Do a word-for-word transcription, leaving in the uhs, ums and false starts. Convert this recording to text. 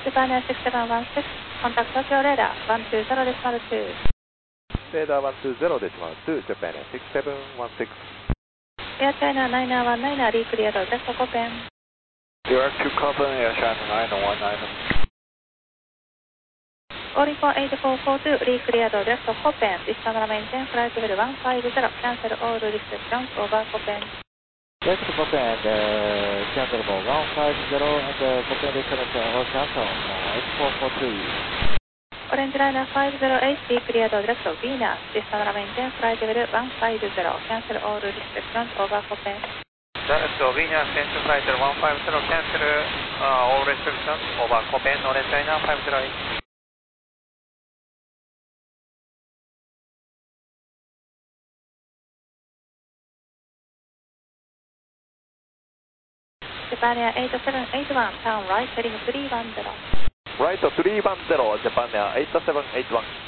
Japan Air six seven one six, contact Tokyo Radar one two zero decimal two. Radar one two zero decimal two, Japan Air six seven one six. Air China nine one nine, recleared direct Copen. Direct to Copen, Air China nine one nine. All info eight four four two, recleared direct Copen. This camera maintain flight level one five zero, cancel all restrictions over Copen. Direct to Copen and uh, cancel for one five zero and uh, Copen destination or cancel uh, eight four four two. Orange Liner five zero eight, declared direct of Venus. This camera maintain flight level one five zero. Cancel all restrictions over Copen. Direct of Venus, change flight level one five zero. Cancel uh, all restrictions over Copen. Orange Liner five zero eight. Japan Air eight seven eight one, turn right, heading three one zero. Right three one zero, Japan Air eight seven eight one.